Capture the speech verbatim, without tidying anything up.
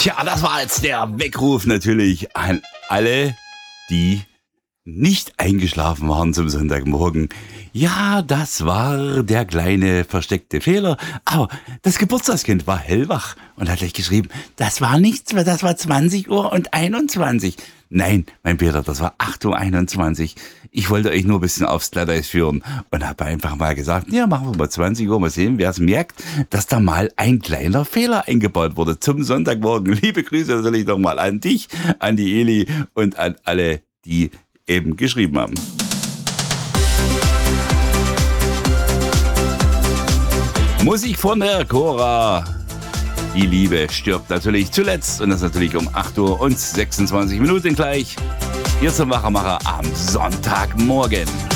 Tja, das war jetzt der Weckruf natürlich an alle, die nicht eingeschlafen waren zum Sonntagmorgen. Ja, das war der kleine versteckte Fehler. Aber das Geburtstagskind war hellwach und hat gleich geschrieben, das war nichts mehr, das war zwanzig Uhr und einundzwanzig. Nein, mein Peter, das war acht Uhr einundzwanzig. Ich wollte euch nur ein bisschen aufs Glatteis führen und habe einfach mal gesagt, ja, machen wir mal zwanzig Uhr, mal sehen, wer es merkt, dass da mal ein kleiner Fehler eingebaut wurde zum Sonntagmorgen. Liebe Grüße natürlich nochmal an dich, an die Eli und an alle, die eben geschrieben haben. Musik von der Cora. Die Liebe stirbt natürlich zuletzt und das natürlich um acht Uhr und sechsundzwanzig Minuten gleich. Hier zum Wachermacher am Sonntagmorgen.